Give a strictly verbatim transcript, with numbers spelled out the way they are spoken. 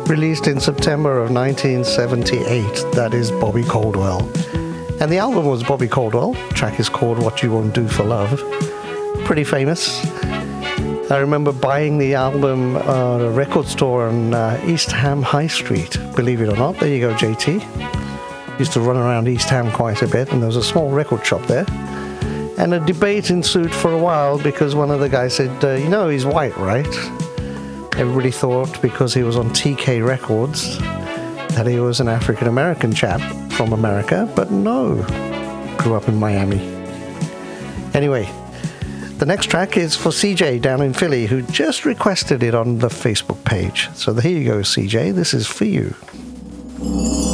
released in September of nineteen seventy-eight. That is Bobby Caldwell. And the album was Bobby Caldwell. The track is called What You Won't Do for Love. Pretty famous. I remember buying the album at a record store on uh, East Ham High Street, believe it or not. There you go, J T. Used to run around East Ham quite a bit, and there was a small record shop there. And a debate ensued for a while because one of the guys said, uh, you know, he's white, right? Everybody thought because he was on T K Records that he was an African-American chap from America, but no. Grew up in Miami. Anyway, the next track is for C J down in Philly, who just requested it on the Facebook page. So here you go, C J. This is for you.